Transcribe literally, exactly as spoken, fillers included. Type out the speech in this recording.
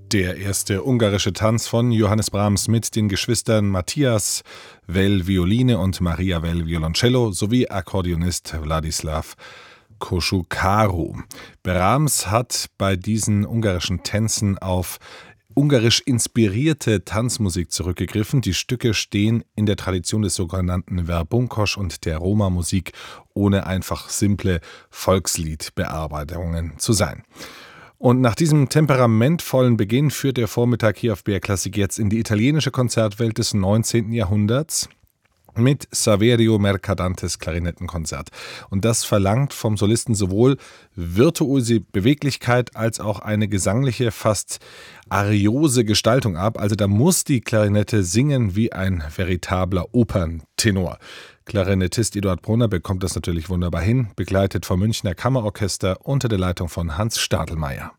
Der erste ungarische Tanz von Johannes Brahms mit den Geschwistern Matthias Well Violine und Maria Well Violoncello sowie Akkordeonist Wladislaw Koszukaru. Brahms hat bei diesen ungarischen Tänzen auf ungarisch inspirierte Tanzmusik zurückgegriffen. Die Stücke stehen in der Tradition des sogenannten Verbunkos und der Roma-Musik, ohne einfach simple Volksliedbearbeitungen zu sein. Und nach diesem temperamentvollen Beginn führt der Vormittag hier auf B R Klassik jetzt in die italienische Konzertwelt des neunzehnten Jahrhunderts mit Saverio Mercadantes Klarinettenkonzert. Und das verlangt vom Solisten sowohl virtuose Beweglichkeit als auch eine gesangliche, fast ariose Gestaltung ab. Also da muss die Klarinette singen wie ein veritabler Operntenor. Klarinettist Eduard Brunner bekommt das natürlich wunderbar hin, begleitet vom Münchner Kammerorchester unter der Leitung von Hans Stadelmeier.